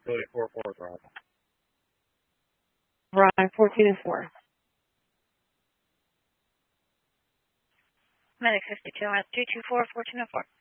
Tranquility 4-4 throttle. Verizon 14-4. Medic 52, 324, 1404.